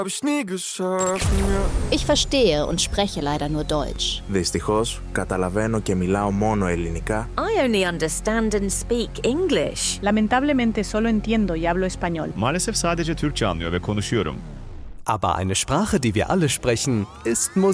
Hab ich nie geschafft, ja. Ich verstehe und spreche leider nur Deutsch. Δυστυχώς, καταλαβαίνω και μιλάω μόνο ελληνικά. I only understand and speak English. Lamentablemente solo entiendo y hablo español. Maalesef sadece Türkçe anlıyor ve konuşuyorum. Aber eine Sprache, die wir alle sprechen, ist Musik.